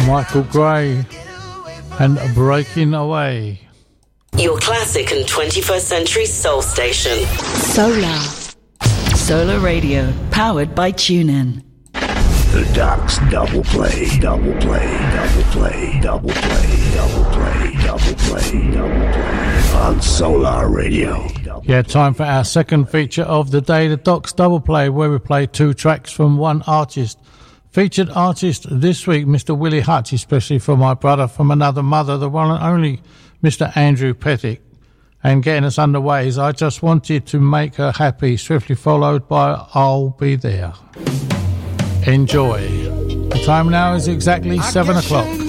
Michael Gray and Breaking Away. Your classic and 21st century soul station. Solar. Solar Radio, powered by TuneIn. The Doc's double play, double play, double play, double play, double play, double play, double play on Solar Radio. Yeah, time for our second feature of the day, the Doc's Double Play, where we play two tracks from one artist. Featured artist this week, Mr. Willie Hutch, especially for my brother from another mother, the one and only Mr. Andrew Pettick. And getting us underway is I Just Wanted to Make Her Happy, swiftly followed by I'll Be There. Enjoy. The time now is exactly 7 o'clock.